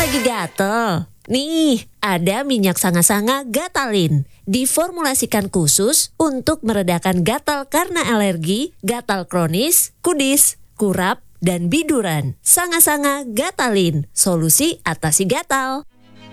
Lagi gatel? Nih, ada minyak sanga-sanga Gatalin. Diformulasikan khusus untuk meredakan gatal karena alergi, gatal kronis, kudis, kurap, dan biduran. Sanga-sanga Gatalin, solusi atasi gatal.